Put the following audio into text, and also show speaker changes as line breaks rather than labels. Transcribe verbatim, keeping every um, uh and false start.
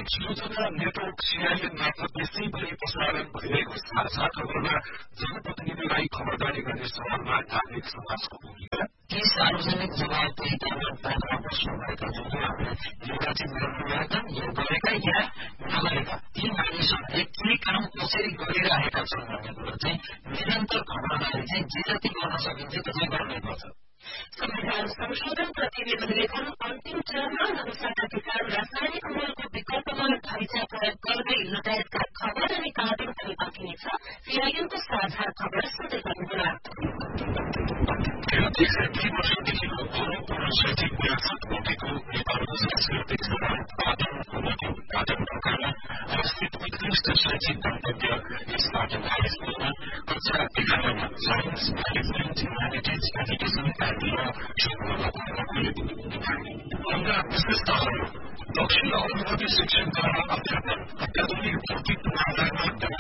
सूचना network CIN मार्फत यसैभरि प्रसारण भइरहेको साझा खबरमा जनप्रतिनिधिलाई खबरदारी गर्ने सवालमा नागरिक समाजको भूमिका
ती सार्वजनिक जवाबदेहीतामा बाधा बस्नुभएका युवाहरूले निर्वाचित गर्नुभएका यो गरेका या नगरेका ती मानिसहरूले के काम कसरी गरिरहेका छन् भन्ने कुरो चाहिँ निरन्तर खबरदारी चाहिँ जे जति गर्न सकिन्छ त्यसै गर्नुपर्छ।
संविधान संशोधन प्रतिवेदनले अन्तिम चरणमा नवसाका किसान रासायनिक मलको विकल्पमा ढाइचा प्रयोग गर्दै लगायतका खबर अनि कार्टुन पनि बाँकी नै छ। सीआईएनको साझा खबर सुन्दै गर्नुहोला।
दुई वर्षदेखिको भूतपूर्व सचिव विरासत मोदीको नेपालको सांस्कृतिक सभा आदमको उद्घाटन ढोकामा अवस्थित उत्कृष्ट शैक्षिक गन्तव्य यसबाट खारेज भएमा कक्षा एघारमा science management humanities education and हाम्रा विशेषताहरू दक्षिण अनुभवी शिक्षणद्वारा अध्यापन अत्याधुनिक भौतिक पूर्वाधारमा